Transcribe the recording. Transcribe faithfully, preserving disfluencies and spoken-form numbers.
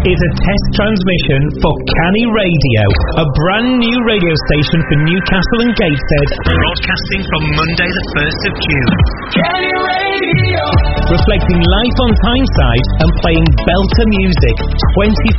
is a test transmission for Canny Radio, a brand new radio station for Newcastle and Gateshead, broadcasting from Monday the first of June. Canny Radio! Reflecting life on Tyneside and playing belter music twenty-four